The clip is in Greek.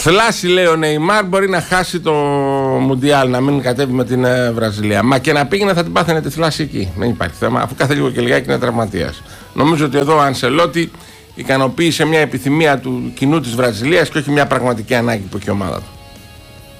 Θλάση, λέει ο Νεϊμάρ, μπορεί να χάσει το Μουντιάλ, να μην κατέβει με την Βραζιλία. Μα και να πήγαινε θα την πάθαινε τη θλάση εκεί. Δεν υπάρχει θέμα, αφού κάθε λίγο και λιγάκι είναι τραυματίας. Νομίζω ότι εδώ ο Ανσελότη ικανοποίησε μια επιθυμία του κοινού της Βραζιλίας και όχι μια πραγματική ανάγκη που έχει η ομάδα του.